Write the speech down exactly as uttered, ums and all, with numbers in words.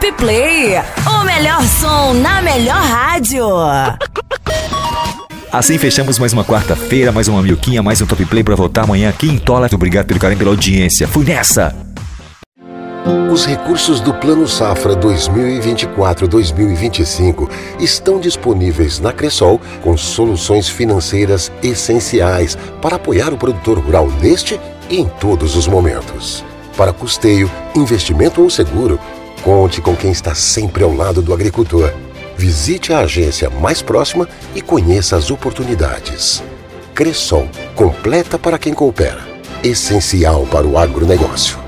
Top Play, o melhor som na melhor rádio. Assim fechamos mais uma quarta-feira, mais uma milquinha, mais um Top Play pra voltar amanhã aqui em Tola. Obrigado pelo carinho, pela audiência. Fui nessa! Os recursos do Plano Safra dois mil e vinte e quatro a dois mil e vinte e cinco estão disponíveis na Cressol com soluções financeiras essenciais para apoiar o produtor rural neste e em todos os momentos. Para custeio, investimento ou seguro, conte com quem está sempre ao lado do agricultor. Visite a agência mais próxima e conheça as oportunidades. Cressol, completa para quem coopera. Essencial para o agronegócio.